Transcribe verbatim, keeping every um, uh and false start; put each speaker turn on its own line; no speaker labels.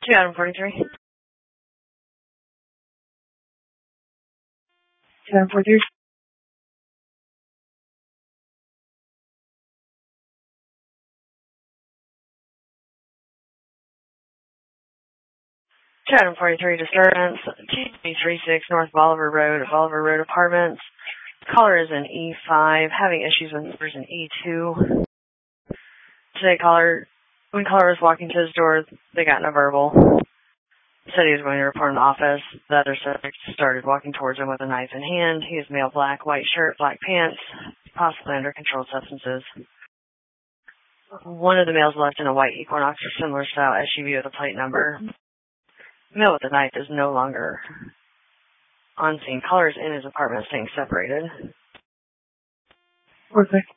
two Adam forty-three. two Adam forty-three. two Adam forty-three disturbance, two three six North Bolivar Road, Bolivar Road Apartments. Caller is in E five, having issues with numbers in E two. Today, caller, when caller was walking to his door, they got in a verbal. Said he was going to report in the office. The other subject started walking towards him with a knife in hand. He is male black, white shirt, black pants, possibly under controlled substances. One of the males left in a white Equinox or similar style S U V with a plate number. The male with the knife is no longer on scene. Caller is in his apartment staying separated. Perfect.